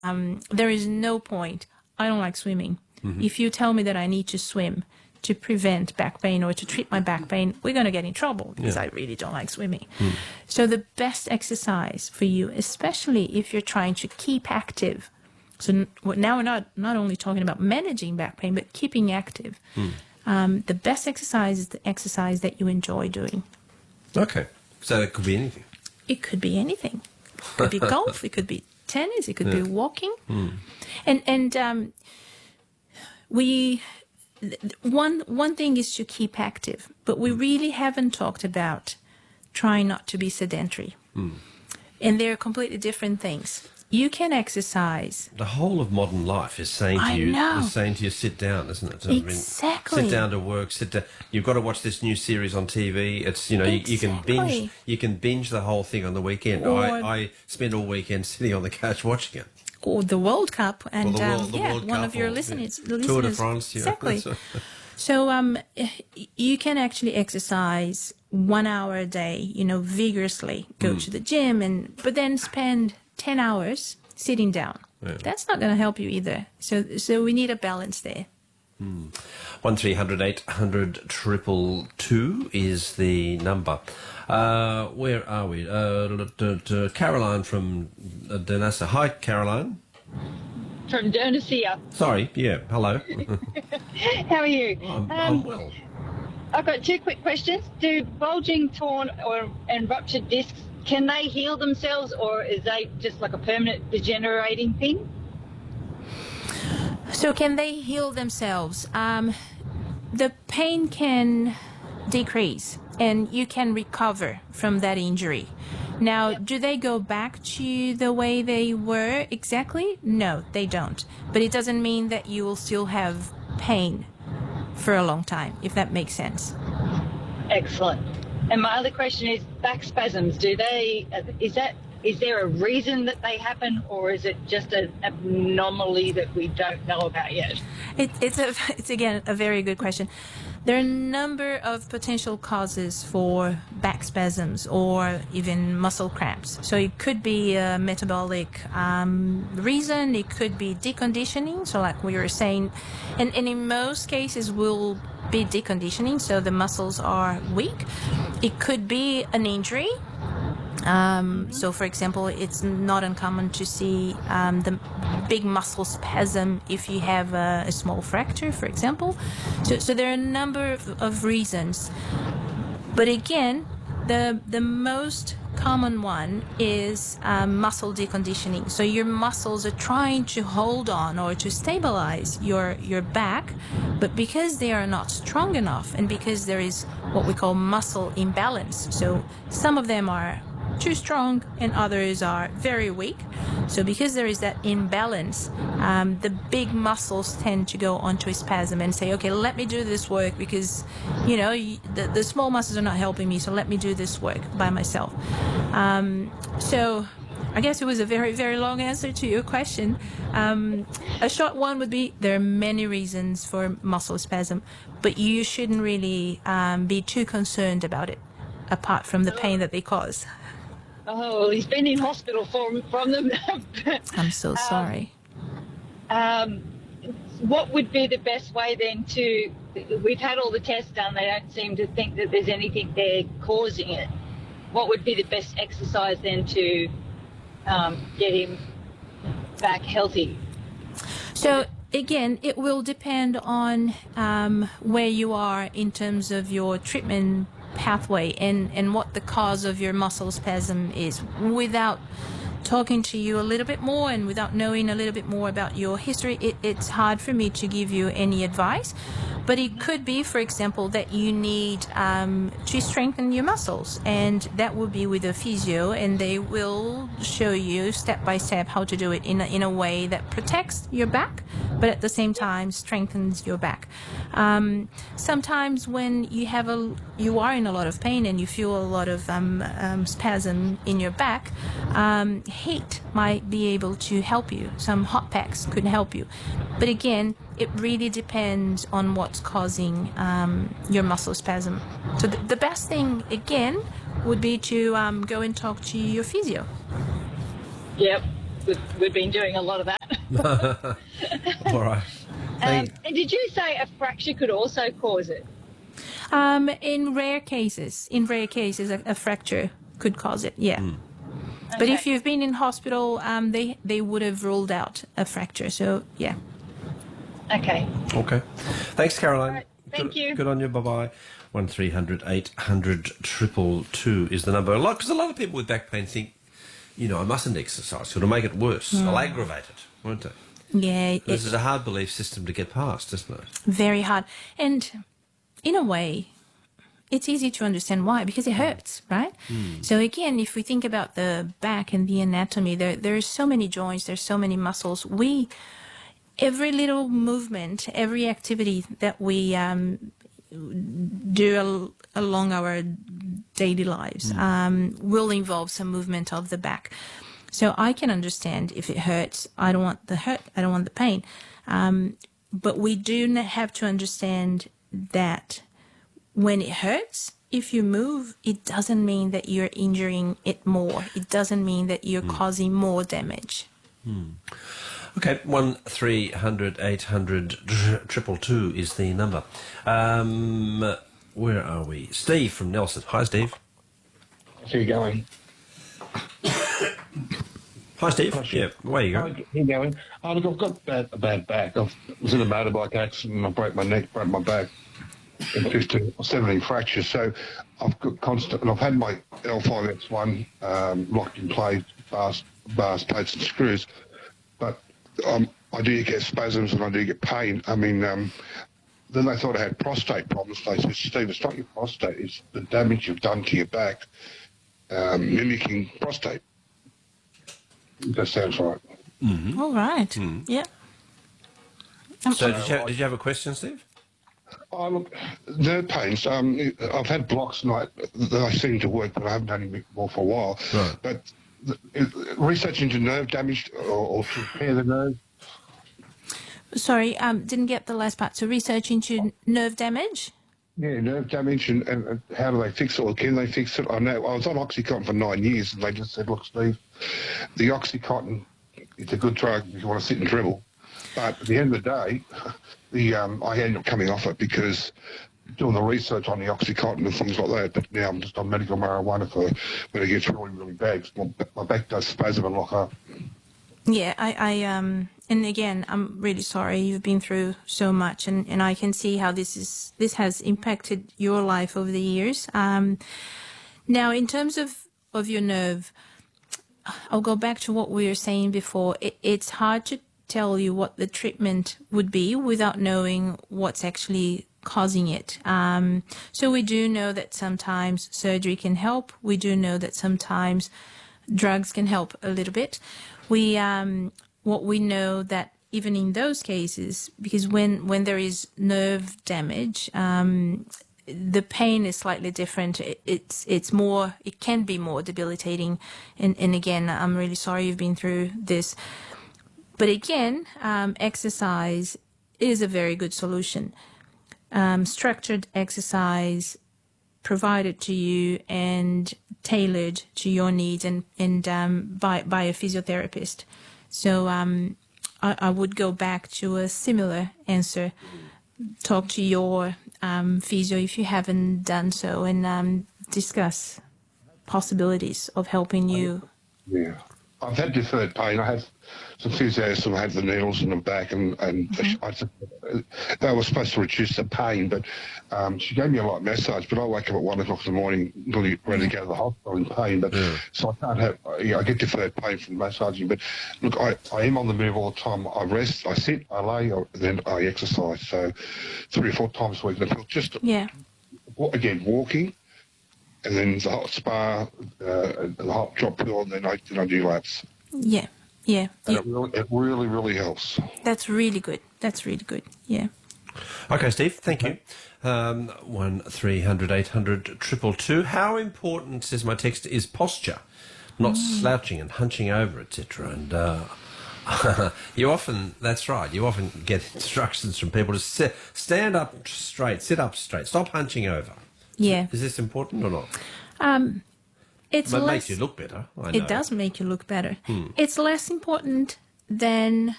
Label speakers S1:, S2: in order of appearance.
S1: there is no point. I don't like swimming. If you tell me that I need to swim to prevent back pain or to treat my back pain, we're going to get in trouble because I really don't like swimming. So the best exercise for you, especially if you're trying to keep active. So now we're not only talking about managing back pain, but keeping active. The best exercise is the exercise that you enjoy doing.
S2: Okay. So it could be anything.
S1: It could be anything. It could be golf. It could be tennis. It could be walking. And one thing is to keep active, but we really haven't talked about trying not to be sedentary. And they're completely different things. You can exercise.
S2: The whole of modern life is saying to you, sit down, isn't it?
S1: Exactly.
S2: I mean, sit down to work. Sit down. You've got to watch this new series on TV. It's
S1: Exactly.
S2: you can binge the whole thing on the weekend. I spend all weekend sitting on the couch watching it.
S1: Or the World Cup, and
S2: the World
S1: one
S2: Cup
S1: of your
S2: or
S1: listeners,
S2: Tour de France,
S1: exactly. So you can actually exercise 1 hour a day, vigorously. Go to the gym, but then spend 10 hours sitting down.
S2: Yeah.
S1: That's not going to help you either. So we need a balance there.
S2: 1300 800 222 is the number. Where are we? Caroline from Dernassa. Hi, Caroline.
S3: From Dernassa.
S2: Sorry, yeah, hello.
S3: How are you?
S2: I'm well.
S3: I've got two quick questions. Do bulging, torn, and ruptured discs, can they heal themselves, or is they just like a permanent degenerating thing?
S1: So can they heal themselves? The pain can decrease and you can recover from that injury. Now, do they go back to the way they were exactly? No, they don't. But it doesn't mean that you will still have pain for a long time, if that makes sense.
S3: Excellent. And my other question is back spasms. Is there a reason that they happen, or is it just an anomaly that we don't know about yet?
S1: It's again a very good question. There are a number of potential causes for back spasms or even muscle cramps. So it could be a metabolic reason. It could be deconditioning. So like we were saying, and in most cases will be deconditioning. So the muscles are weak. It could be an injury. So, for example, it's not uncommon to see the big muscle spasm if you have a small fracture, for example. So there are a number of reasons. But again, the most common one is muscle deconditioning. So your muscles are trying to hold on or to stabilize your back, but because they are not strong enough and because there is what we call muscle imbalance. So some of them are too strong and others are very weak. So because there is that imbalance, the big muscles tend to go onto a spasm and say, okay, let me do this work because, the small muscles are not helping me, so let me do this work by myself. So I guess it was a very, very long answer to your question. A short one would be there are many reasons for muscle spasm, but you shouldn't really be too concerned about it, apart from the pain that they cause.
S3: Oh, he's been in hospital from them.
S1: I'm so sorry.
S3: What would be the best way then to... We've had all the tests done. They don't seem to think that there's anything there causing it. What would be the best exercise then to get him back healthy?
S1: So again, it will depend on where you are in terms of your treatment pathway and what the cause of your muscle spasm is. Without talking to you a little bit more and without knowing a little bit more about your history, it's hard for me to give you any advice. But it could be, for example, that you need to strengthen your muscles, and that will be with a physio, and they will show you step by step how to do it in a way that protects your back, but at the same time strengthens your back. Sometimes when you are in a lot of pain and you feel a lot of spasm in your back, heat might be able to help you. Some hot packs could help you. But again, it really depends on what's causing your muscle spasm. So the best thing, again, would be to go and talk to your physio.
S3: Yep. we've been doing a lot of that.
S2: All right.
S3: And did you say a fracture could also cause it?
S1: In rare cases, a fracture could cause it. Yeah. But
S3: Okay.
S1: if you've been in hospital, they would have ruled out a fracture. So yeah.
S3: Okay.
S2: Okay. Thanks, Caroline.
S3: right, thank you.
S2: Good on you. Bye-bye. 1300 800 222 is the number. Because a lot of people with back pain think, I mustn't exercise. So it'll make it worse. I'll aggravate it, won't it?
S1: Yeah.
S2: This is a hard belief system to get past, isn't it?
S1: Very hard. And in a way, it's easy to understand why, because it hurts, right? So again, if we think about the back and the anatomy, there are so many joints, there's so many muscles. Every little movement, every activity that we do along our daily lives will involve some movement of the back. So I can understand if it hurts. I don't want the hurt. I don't want the pain. But we do have to understand that when it hurts, if you move, it doesn't mean that you're injuring it more. It doesn't mean that you're causing more damage.
S2: Okay, 1300 800 222 is the number. Where are we? Steve from Nelson. Hi, Steve.
S4: How's you going?
S2: Hi, Steve. Yeah, where you go?
S4: How you going? Oh, look, I've got a bad back. I was in a motorbike accident and I broke my neck, broke my back, and 15 or 17 fractures. So I've got constant, and I've had my L5X1 locked in place, bars, plates and screws. But I do get spasms and I do get pain. I mean, then they thought I had prostate problems. They said, Steve, it's not your prostate, it's the damage you've done to your back, mimicking prostate. That sounds right.
S1: All right. Yeah.
S2: So did you have a question, Steve?
S4: Oh, look, nerve pains. I've had blocks and I seem to work, but I haven't done any more for a while.
S2: Right.
S4: But research into nerve damage or to repair the nerve.
S1: Sorry, didn't get the last part. So research into nerve damage?
S4: Yeah, nerve damage and how do they fix it or can they fix it? I know I was on Oxycontin for 9 years and they just said, look, Steve, the Oxycontin, it's a good drug if you want to sit and dribble. But at the end of the day, I ended up coming off it because doing the research on the Oxycontin and things like that, but now I'm just on medical marijuana for when it gets really, really bad. My back does spasm and lock up.
S1: Yeah, and again, I'm really sorry you've been through so much, and I can see how this has impacted your life over the years. Now, in terms of your nerve, I'll go back to what we were saying before. It's hard to tell you what the treatment would be without knowing what's actually causing it. So we do know that sometimes surgery can help. We do know that sometimes drugs can help a little bit. What we know that even in those cases, because when there is nerve damage, the pain is slightly different. It can be more debilitating. And again, I'm really sorry you've been through this. But again, exercise is a very good solution. Structured exercise provided to you and tailored to your needs and by a physiotherapist. So I would go back to a similar answer. Talk to your physio if you haven't done so and discuss possibilities of helping you.
S4: Yeah. I've had deferred pain. I have some physios who had the needles in the back and they were supposed to reduce the pain, but she gave me a light massage, but I wake up at 1 o'clock in the morning really ready to go to the hospital in pain. But so I can't have, I get deferred pain from massaging. But look, I am on the move all the time. I rest, I sit, I lay, then I exercise. So 3 or 4 times a week. And I feel just, again, walking, and then the hot spa, the hot drop pool, and then I do laps.
S1: Yeah.
S4: And it really, really helps.
S1: That's really good. Yeah.
S2: Okay, Steve, thank you. 1300 800 222. How important, says my text, is posture? Not slouching and hunching over, etc. And you often get instructions from people to stand up straight, sit up straight, stop hunching over.
S1: Yeah.
S2: Is this important or not?
S1: It's
S2: But it
S1: less,
S2: makes you look better. I know.
S1: it does make you look better.
S2: Hmm.
S1: It's less important than